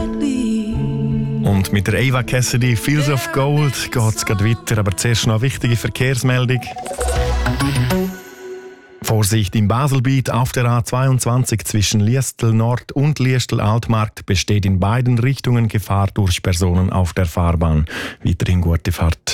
Und mit der Ava Cassidy, Fields of Gold, geht es gerade weiter. Aber zuerst noch eine wichtige Verkehrsmeldung. Vorsicht im Baselbiet auf der A22 zwischen Liestel Nord und Liestel Altmarkt besteht in beiden Richtungen Gefahr durch Personen auf der Fahrbahn. Weiterhin gute Fahrt.